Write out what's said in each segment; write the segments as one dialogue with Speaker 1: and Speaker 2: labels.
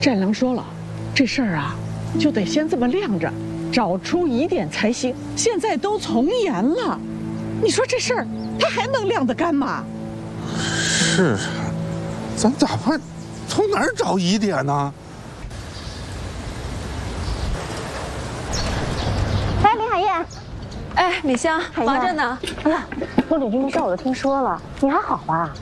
Speaker 1: 战狼说了，这事儿啊，就得先这么晾着，找出疑点才行。现在都从严了，你说这事儿他还能晾得干吗？
Speaker 2: 是啊，咱咋办？从哪儿找疑点呢？
Speaker 3: 哎，林海燕。
Speaker 4: 哎，米香，忙着呢。
Speaker 3: 哎呀，陆领军的事我都听说了，你还好吧？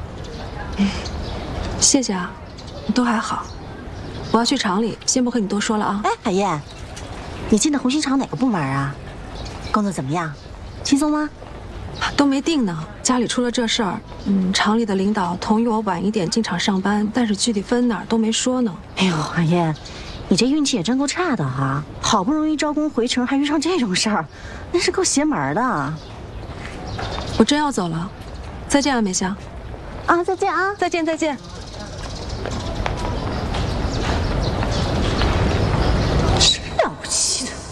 Speaker 4: 谢谢啊，都还好。我要去厂里，先不和你多说了啊。
Speaker 3: 哎，海燕，你进的红星厂哪个部门啊？工作怎么样？轻松吗？
Speaker 4: 都没定呢，家里出了这事儿。厂里的领导同意我晚一点进厂上班，但是具体分哪儿都没说呢。
Speaker 3: 哎呦，海燕，你这运气也真够差的哈！好不容易招工回城，还遇上这种事儿，那是够邪门的。
Speaker 4: 我真要走了，再见啊，美香。
Speaker 3: 啊，再见啊！
Speaker 4: 再见，再见。
Speaker 3: 了不起的。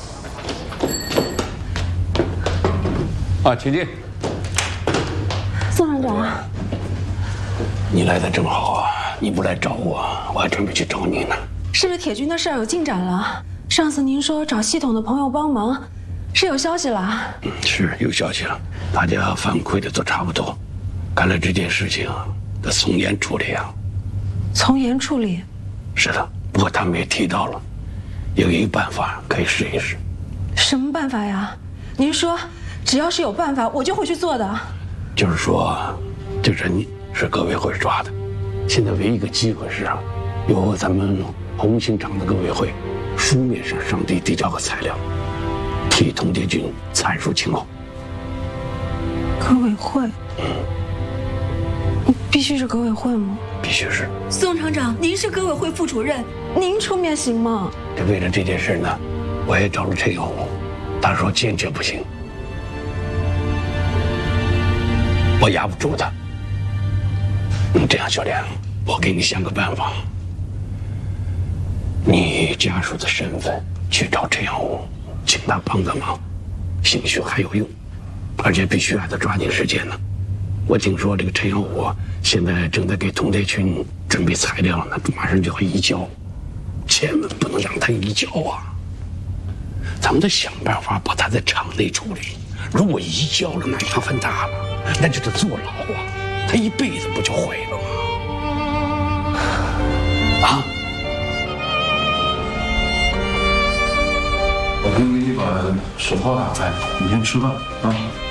Speaker 5: 啊，请进。
Speaker 3: 宋厂长，
Speaker 5: 你来的正好啊！你不来找我，我还准备去找你呢。
Speaker 4: 是不是铁军的事儿有进展了？上次您说找系统的朋友帮忙，是有消息了？
Speaker 5: 是有消息了，大家反馈的都差不多。看来这件事情得从严处理啊。
Speaker 4: 从严处理？
Speaker 5: 是的，不过他们也提到了，有一个办法可以试一试。
Speaker 4: 什么办法呀？您说，只要是有办法，我就会去做的。
Speaker 5: 就是说，这人是革委会抓的，现在唯一一个机会是啊，由咱们红星厂的革委会书面上递交个材料，替童洁军阐述情况。
Speaker 4: 革委会？必须是革委会吗？
Speaker 5: 必须是。
Speaker 4: 宋厂长，您是革委会副主任，您出面行吗？
Speaker 5: 为了这件事呢，我也找了陈永红，他说坚决不行，我压不住他。这样，小莲，我给你想个办法，你以家属的身份去找陈永红，请他帮个忙，兴许还有用，而且必须还得抓紧时间呢。我听说这个陈永虎现在正在给童洁军准备材料呢，马上就要移交，千万不能让他移交啊！咱们得想办法把他在厂内处理。如果移交了，那麻烦大了，那就得坐牢啊！他一辈子不就毁了吗？啊！
Speaker 2: 我给你把手套打开，你先吃饭啊。